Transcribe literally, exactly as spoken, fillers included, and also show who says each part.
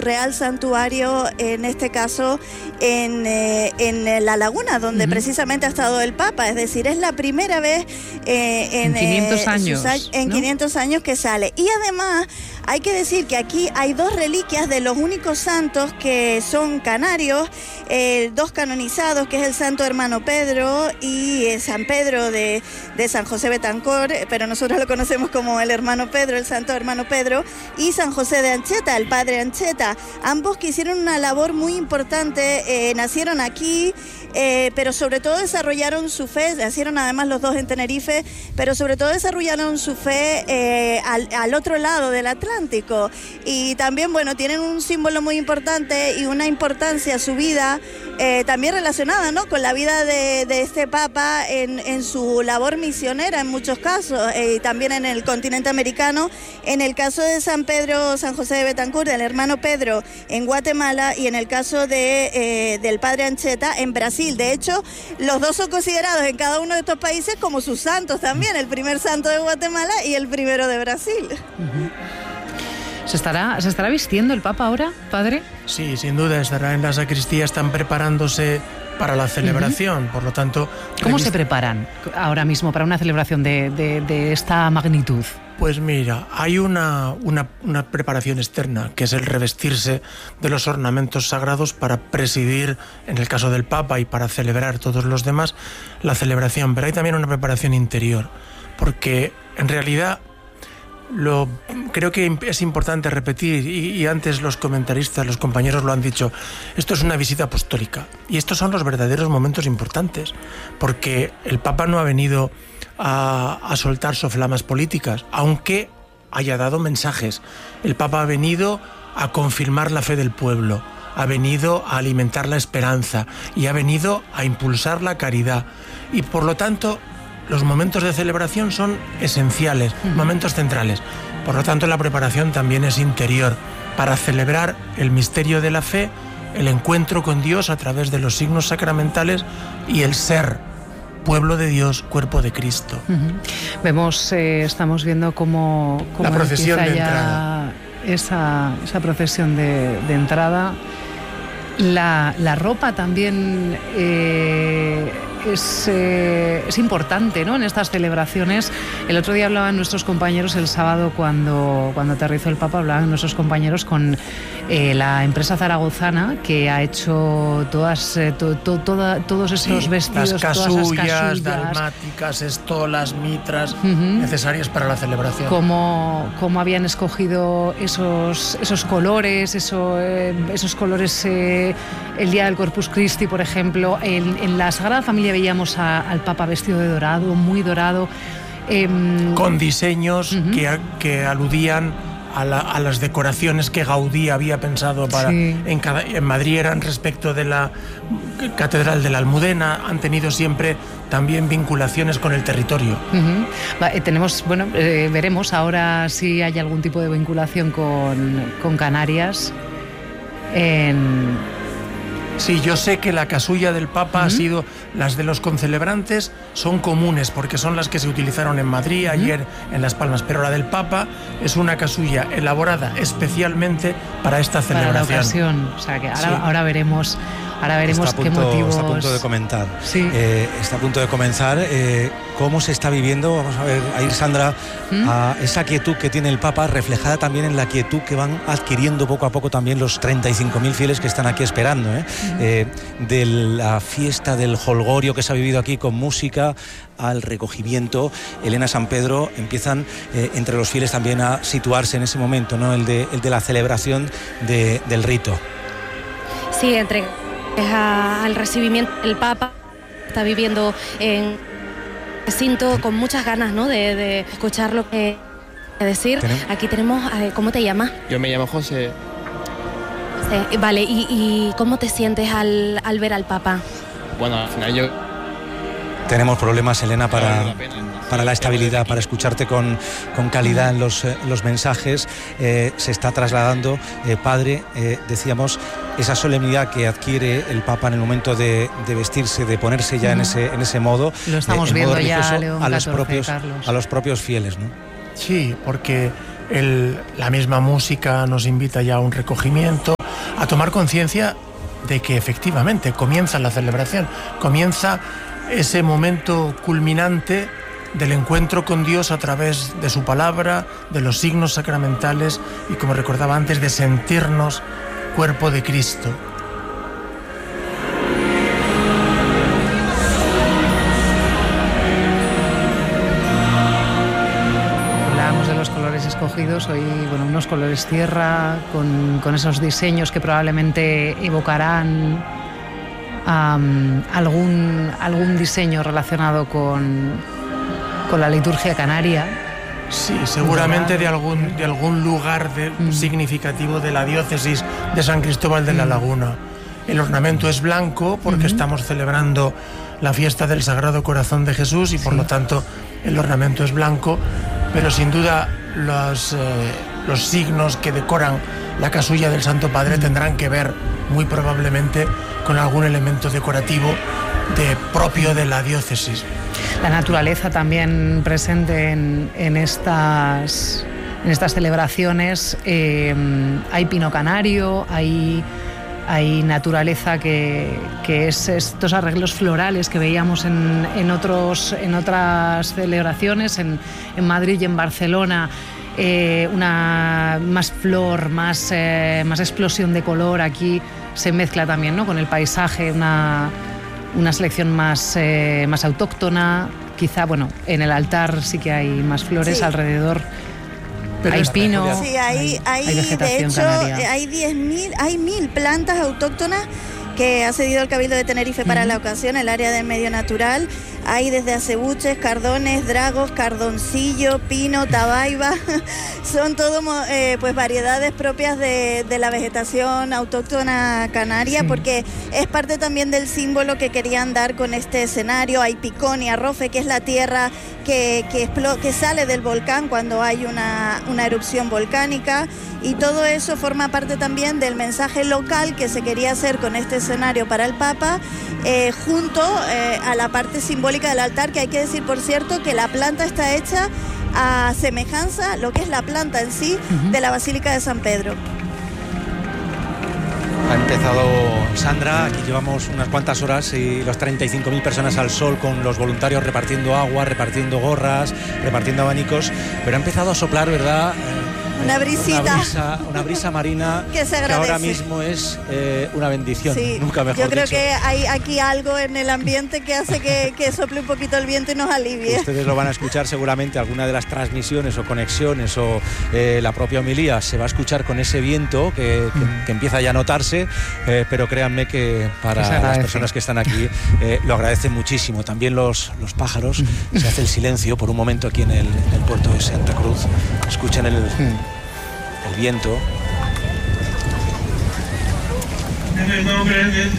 Speaker 1: real santuario, en este caso en, eh, en La Laguna, donde uh-huh. precisamente ha estado el Papa. Es decir, es la primera vez eh, en,
Speaker 2: en quinientos
Speaker 1: eh,
Speaker 2: años,
Speaker 1: sus, en
Speaker 2: ¿no?
Speaker 1: quinientos años que sale. Y además hay que decir que aquí hay dos reliquias de los únicos santos que son canarios, eh, dos canonizados, que es el santo hermano Pedro y eh, San Pedro de, de San José Betancor, pero nosotros lo conocemos como el hermano Pedro, el santo hermano Pedro, y San José de Ancheta, el padre Ancheta. Ambos que hicieron una labor muy importante, eh, nacieron aquí, eh, pero sobre todo desarrollaron su fe, nacieron además los dos en Tenerife, pero sobre todo desarrollaron su fe eh, al, al otro lado del Atlántico. Y también, bueno, tienen un símbolo muy importante y una importancia su vida, eh, también relacionada, ¿no?, con la vida de, de este Papa en, en su labor misionera en muchos casos, eh, y también en el continente americano. En el caso de San Pedro, San José de Betancur, del hermano Pedro en Guatemala, y en el caso de, eh, del padre Ancheta en Brasil. De hecho, los dos son considerados en cada uno de estos países como sus santos también, el primer santo de Guatemala y el primero de Brasil.
Speaker 2: Uh-huh. ¿Se estará, ¿Se estará vistiendo el Papa ahora, padre?
Speaker 3: Sí, sin duda, estará en la sacristía, están preparándose para la celebración, uh-huh. por lo tanto...
Speaker 2: ¿Cómo
Speaker 3: revist-
Speaker 2: se preparan ahora mismo para una celebración de, de, de esta magnitud?
Speaker 3: Pues mira, hay una, una, una preparación externa, que es el revestirse de los ornamentos sagrados para presidir, en el caso del Papa, y para celebrar todos los demás, la celebración. Pero hay también una preparación interior, porque en realidad lo creo que es importante repetir, y, y antes los comentaristas, los compañeros lo han dicho, esto es una visita apostólica, y estos son los verdaderos momentos importantes, porque el Papa no ha venido A, a soltar soflamas políticas, aunque haya dado mensajes. El Papa ha venido a confirmar la fe del pueblo, ha venido a alimentar la esperanza y ha venido a impulsar la caridad. Y por lo tanto, los momentos de celebración son esenciales, uh-huh. momentos centrales. Por lo tanto, la preparación también es interior, para celebrar el misterio de la fe, el encuentro con Dios a través de los signos sacramentales y el ser pueblo de Dios, cuerpo de Cristo.
Speaker 2: Uh-huh. Vemos, eh, estamos viendo cómo, cómo
Speaker 3: la procesión de entrada.
Speaker 2: Esa, esa procesión de, de entrada. La, la ropa también eh, es, eh, es importante, ¿no?, en estas celebraciones. El otro día hablaban nuestros compañeros, el sábado cuando, cuando aterrizó el Papa, hablaban nuestros compañeros con eh, la empresa zaragozana que ha hecho todas, eh, to, to, toda, todos esos sí, vestidos,
Speaker 3: las casullas,
Speaker 2: todas esas casullas,
Speaker 3: dalmáticas, estolas, mitras, uh-huh. necesarias para la celebración.
Speaker 2: Cómo, cómo habían escogido esos, esos colores, eso, eh, esos colores eh, el día del Corpus Christi, por ejemplo. En, en la Sagrada Familia veíamos a, al Papa vestido de dorado, muy dorado. Eh,
Speaker 3: con diseños uh-huh. que, que aludían a, la, a las decoraciones que Gaudí había pensado para sí. en, cada, en Madrid eran respecto de la Catedral de la Almudena, han tenido siempre también vinculaciones con el territorio.
Speaker 2: Uh-huh. Va, eh, tenemos, bueno, eh, veremos ahora si hay algún tipo de vinculación con, con Canarias. En...
Speaker 3: Sí, yo sé que la casulla del Papa uh-huh. ha sido, las de los concelebrantes son comunes porque son las que se utilizaron en Madrid, uh-huh. ayer en Las Palmas, pero la del Papa es una casulla elaborada especialmente para esta celebración.
Speaker 2: Para la ocasión, o sea que ahora, sí. ahora veremos, ahora veremos
Speaker 4: está
Speaker 2: qué
Speaker 4: punto,
Speaker 2: motivos...
Speaker 4: Está a punto de comentar,
Speaker 2: sí.
Speaker 4: eh, está a punto de comenzar eh, cómo se está viviendo, vamos a ver, a ir Sandra, ¿Mm? a esa quietud que tiene el Papa, reflejada también en la quietud que van adquiriendo poco a poco también los treinta y cinco mil fieles que están aquí esperando, ¿eh? ¿Mm? Eh, de la fiesta del jolgorio que se ha vivido aquí con música al recogimiento, Elena, San Pedro, empiezan eh, entre los fieles también a situarse en ese momento, ¿no?, el de, el de la celebración de, del rito.
Speaker 5: Sí, entre a, al recibimiento, el Papa está viviendo en recinto con muchas ganas, ¿no?, de, de escuchar lo que decir. ¿Tenemos? Aquí tenemos, eh, ¿cómo te llamas?
Speaker 6: Yo me llamo José.
Speaker 5: Sí, vale, ¿y, y cómo te sientes al, al ver al Papa?
Speaker 6: Bueno, al final yo...
Speaker 4: Tenemos problemas, Elena, para, para la estabilidad, para escucharte con, con calidad en los, eh, los mensajes. Eh, se está trasladando, eh, padre, eh, decíamos, esa solemnidad que adquiere el Papa en el momento de, de vestirse, de ponerse ya uh-huh. en, ese, en ese modo.
Speaker 2: Lo estamos
Speaker 4: eh,
Speaker 2: viendo ya, León
Speaker 4: a los
Speaker 2: catorce,
Speaker 4: propios,
Speaker 2: Carlos.
Speaker 4: a los propios fieles, ¿no?
Speaker 3: Sí, porque el, la misma música nos invita ya a un recogimiento, a tomar conciencia de que efectivamente comienza la celebración, comienza ese momento culminante del encuentro con Dios a través de su palabra, de los signos sacramentales y, como recordaba antes, de sentirnos cuerpo de Cristo.
Speaker 2: Hablábamos de los colores escogidos, hoy, bueno, unos colores tierra con, con esos diseños que probablemente evocarán um, algún, algún diseño relacionado con con la liturgia canaria.
Speaker 3: Sí, seguramente de algún, de algún lugar de, mm. significativo de la diócesis de San Cristóbal de la Laguna. El ornamento es blanco porque mm-hmm. estamos celebrando la fiesta del Sagrado Corazón de Jesús y por sí. lo tanto el ornamento es blanco, pero sin duda los, eh, los signos que decoran la casulla del Santo Padre mm. tendrán que ver muy probablemente con algún elemento decorativo de, propio de la diócesis.
Speaker 2: La naturaleza también presente en, en, estas, en estas celebraciones. Eh, hay pino canario, hay, hay naturaleza que, que es estos arreglos florales que veíamos en, en, otros, en otras celebraciones, en, en Madrid y en Barcelona. Eh, una más flor, más, eh, más explosión de color. Aquí se mezcla también, ¿no?, con el paisaje, una... una selección más, eh, más autóctona, quizá, bueno, en el altar sí que hay más flores, sí. alrededor pero hay pino,
Speaker 1: sí, hay, hay,
Speaker 2: hay vegetación
Speaker 1: de hecho,
Speaker 2: canaria.
Speaker 1: Hay diez mil, hay mil plantas autóctonas que ha cedido el Cabildo de Tenerife para uh-huh. la ocasión, el área del medio natural. Hay desde acebuches, cardones, dragos, cardoncillo, pino, tabaiba. Son todo eh, pues variedades propias de, de la vegetación autóctona canaria, sí. porque es parte también del símbolo que querían dar con este escenario. Hay picón y arrofe, que es la tierra que, que, explo- que sale del volcán cuando hay una, una erupción volcánica. Y todo eso forma parte también del mensaje local que se quería hacer con este escenario para el Papa, eh, junto eh, a la parte simbólica del altar, que hay que decir, por cierto, que la planta está hecha a semejanza, lo que es la planta en sí, uh-huh. de la Basílica de San Pedro.
Speaker 4: Ha empezado Sandra, aquí llevamos unas cuantas horas y las treinta y cinco mil personas al sol con los voluntarios repartiendo agua, repartiendo gorras, repartiendo abanicos, pero ha empezado a soplar, ¿verdad?
Speaker 1: Una brisita.
Speaker 4: Una brisa, una brisa marina
Speaker 1: que, se
Speaker 4: que ahora mismo es eh, una bendición,
Speaker 1: sí,
Speaker 4: nunca mejor
Speaker 1: yo creo
Speaker 4: dicho.
Speaker 1: que hay aquí algo en el ambiente que hace que, que sople un poquito el viento y nos alivie.
Speaker 4: Ustedes lo van a escuchar seguramente, alguna de las transmisiones o conexiones o eh, la propia homilía se va a escuchar con ese viento que, que, que empieza ya a notarse, eh, pero créanme que para las personas que están aquí eh, lo agradecen muchísimo. También los, los pájaros, se hace el silencio por un momento aquí en el, en el puerto de Santa Cruz, escuchan el... el viento. En el nombre de